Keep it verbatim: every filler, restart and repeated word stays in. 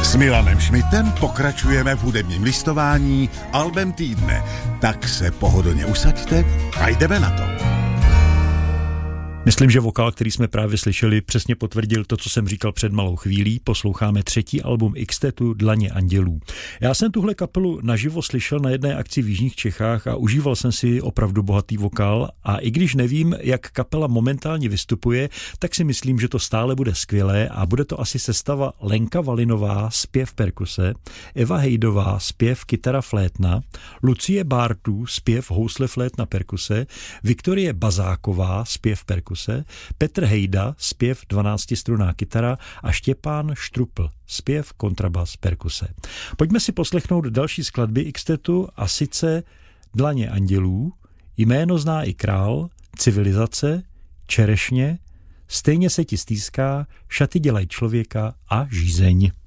S Milanem Šmitem pokračujeme v hudebním listování albem týdne. Tak se pohodlně usaďte a jdeme na to. Myslím, že vokál, který jsme právě slyšeli, přesně potvrdil to, co jsem říkal před malou chvílí. Posloucháme třetí album Xtetu Dlaně andělů. Já jsem tuhle kapelu naživo slyšel na jedné akci v jižních Čechách a užíval jsem si opravdu bohatý vokál a i když nevím, jak kapela momentálně vystupuje, tak si myslím, že to stále bude skvělé a bude to asi sestava Lenka Valinová, zpěv perkuse, Eva Hejdová, zpěv kytara flétna, Lucie Bártů, zpěv housle flétna perkuse, Viktorie Bazáková, zpěv perkuse, Petr Hejda, zpěv dvanáctistrunná kytara a Štěpán Štrupl, zpěv kontrabas perkuse. Pojďme si poslechnout další skladby Xtetu a sice Dlaně andělů, Jméno zná i král, Civilizace, Čerešně, Stejně se ti stýská, Šaty dělají člověka a Žízeň.